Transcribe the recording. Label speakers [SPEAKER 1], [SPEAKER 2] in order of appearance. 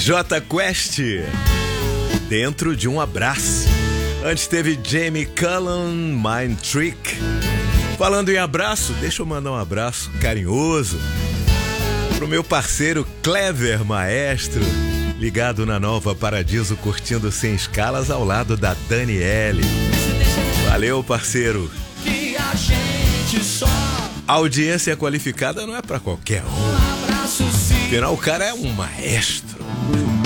[SPEAKER 1] J Quest, Dentro de um Abraço. Antes teve Jamie Cullum, Mind Trick. Falando em abraço, deixa eu mandar um abraço carinhoso pro meu parceiro Clever Maestro, ligado na Nova Paradiso, curtindo Sem Escalas ao lado da Daniele. Valeu, parceiro. A audiência qualificada não é pra qualquer um. Afinal, o cara é um maestro.